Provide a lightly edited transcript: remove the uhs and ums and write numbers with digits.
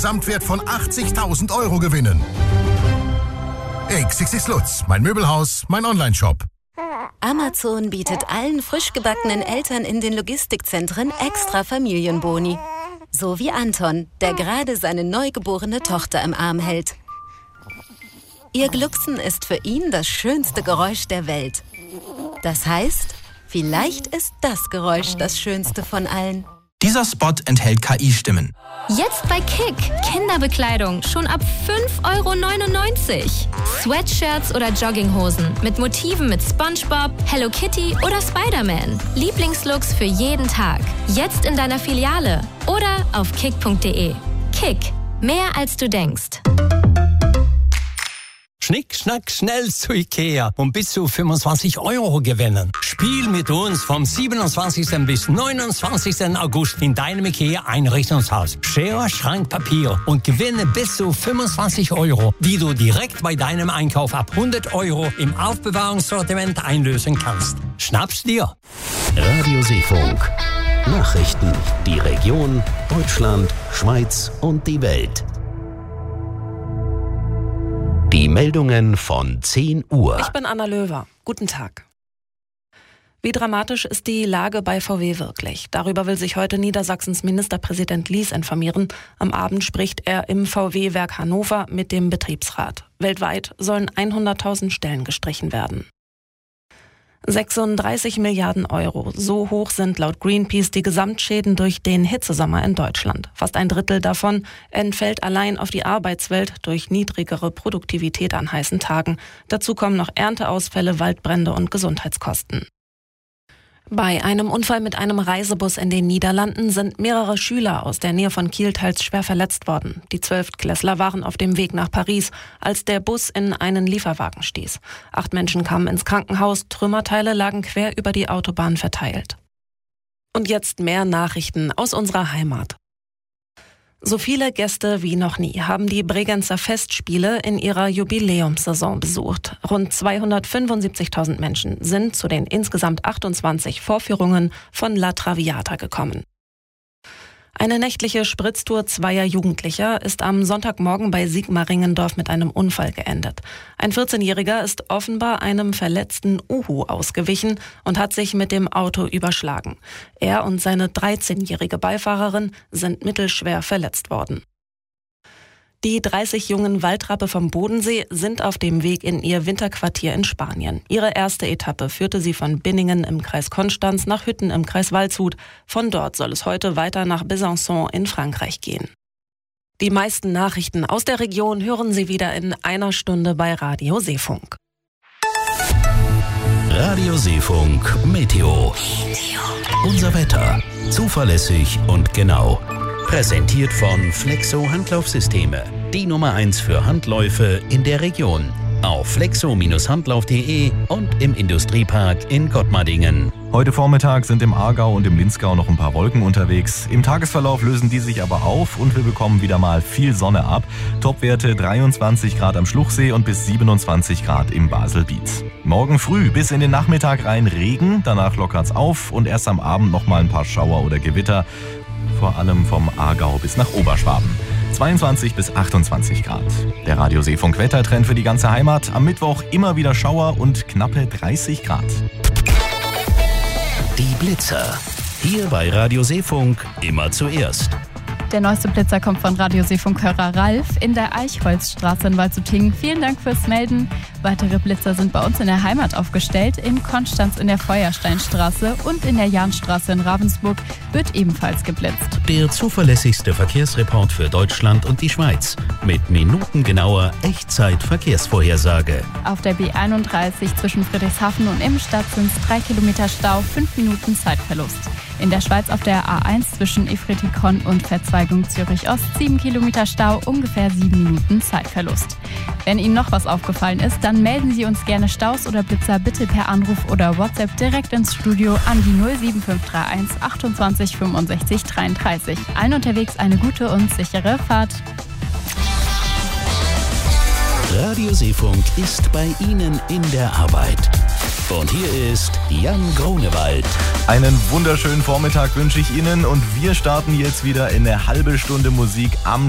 Gesamtwert von 80.000 € gewinnen. XXX Lutz, mein Möbelhaus, mein Onlineshop. Amazon bietet allen frisch gebackenen Eltern in den Logistikzentren extra Familienboni. So wie Anton, der gerade seine neugeborene Tochter im Arm hält. Ihr Glucksen ist für ihn das schönste Geräusch der Welt. Das heißt, vielleicht ist das Geräusch das schönste von allen. Dieser Spot enthält KI-Stimmen. Jetzt bei Kick. Kinderbekleidung schon ab 5,99 €. Sweatshirts oder Jogginghosen mit Motiven mit SpongeBob, Hello Kitty oder Spider-Man. Lieblingslooks für jeden Tag. Jetzt in deiner Filiale oder auf kick.de. Kick. Mehr als du denkst. Schnick, schnack, schnell zu Ikea und bis zu 25 € gewinnen. Spiel mit uns vom 27. bis 29. August in deinem Ikea-Einrichtungshaus. Schere, Schrank, Papier und gewinne bis zu 25 €, die du direkt bei deinem Einkauf ab 100 € im Aufbewahrungssortiment einlösen kannst. Schnapp's dir! Radio Seefunk. Nachrichten. Die Region, Deutschland, Schweiz und die Welt. Die Meldungen von 10 Uhr. Ich bin Anna Löwer. Guten Tag. Wie dramatisch ist die Lage bei VW wirklich? Darüber will sich heute Niedersachsens Ministerpräsident Lies informieren. Am Abend spricht er im VW-Werk Hannover mit dem Betriebsrat. Weltweit sollen 100.000 Stellen gestrichen werden. 36 Milliarden €. So hoch sind laut Greenpeace die Gesamtschäden durch den Hitzesommer in Deutschland. Fast ein Drittel davon entfällt allein auf die Arbeitswelt durch niedrigere Produktivität an heißen Tagen. Dazu kommen noch Ernteausfälle, Waldbrände und Gesundheitskosten. Bei einem Unfall mit einem Reisebus in den Niederlanden sind mehrere Schüler aus der Nähe von Kiel teils schwer verletzt worden. Die 12-Klässler waren auf dem Weg nach Paris, als der Bus in einen Lieferwagen stieß. 8 Menschen kamen ins Krankenhaus, Trümmerteile lagen quer über die Autobahn verteilt. Und jetzt mehr Nachrichten aus unserer Heimat. So viele Gäste wie noch nie haben die Bregenzer Festspiele in ihrer Jubiläumssaison besucht. Rund 275.000 Menschen sind zu den insgesamt 28 Vorführungen von La Traviata gekommen. Eine nächtliche Spritztour zweier Jugendlicher ist am Sonntagmorgen bei Sigmaringendorf mit einem Unfall geendet. Ein 14-Jähriger ist offenbar einem verletzten Uhu ausgewichen und hat sich mit dem Auto überschlagen. Er und seine 13-jährige Beifahrerin sind mittelschwer verletzt worden. Die 30 jungen Waldrappe vom Bodensee sind auf dem Weg in ihr Winterquartier in Spanien. Ihre erste Etappe führte sie von Binningen im Kreis Konstanz nach Hütten im Kreis Waldshut. Von dort soll es heute weiter nach Besançon in Frankreich gehen. Die meisten Nachrichten aus der Region hören Sie wieder in einer Stunde bei Radio Seefunk. Radio Seefunk Meteo. Unser Wetter. Zuverlässig und genau. Präsentiert von Flexo Handlaufsysteme. Die Nummer 1 für Handläufe in der Region. Auf flexo-handlauf.de und im Industriepark in Gottmardingen. Heute Vormittag sind im Aargau und im Linzgau noch ein paar Wolken unterwegs. Im Tagesverlauf lösen die sich aber auf und wir bekommen wieder mal viel Sonne ab. Topwerte 23 Grad am Schluchsee und bis 27 Grad im Baselbiet. Morgen früh bis in den Nachmittag rein Regen, danach lockert's auf und erst am Abend noch mal ein paar Schauer oder Gewitter. Vor allem vom Aargau bis nach Oberschwaben. 22 bis 28 Grad. Der Radio Seefunk Wettertrend für die ganze Heimat. Am Mittwoch immer wieder Schauer und knappe 30 Grad. Die Blitzer. Hier bei Radio Seefunk immer zuerst. Der neueste Blitzer kommt von Radio Seefunk-Hörer Ralf in der Eichholzstraße in Waldshut-Tiengen. Vielen Dank fürs Melden. Weitere Blitzer sind bei uns in der Heimat aufgestellt. In Konstanz in der Feuersteinstraße und in der Jahnstraße in Ravensburg wird ebenfalls geblitzt. Der zuverlässigste Verkehrsreport für Deutschland und die Schweiz. Mit minutengenauer Echtzeit-Verkehrsvorhersage. Auf der B31 zwischen Friedrichshafen und Immenstadt sind es 3 Kilometer Stau, 5 Minuten Zeitverlust. In der Schweiz auf der A1 zwischen Ifritikon und Verzweigung Zürich-Ost 7 Kilometer Stau, ungefähr 7 Minuten Zeitverlust. Wenn Ihnen noch was aufgefallen ist, dann melden Sie uns gerne Staus oder Blitzer bitte per Anruf oder WhatsApp direkt ins Studio an die 07531 28 65 33. Allen unterwegs eine gute und sichere Fahrt. Radio Seefunk ist bei Ihnen in der Arbeit. Und hier ist Jan Grunewald. Einen wunderschönen Vormittag wünsche ich Ihnen und wir starten jetzt wieder in eine halbe Stunde Musik am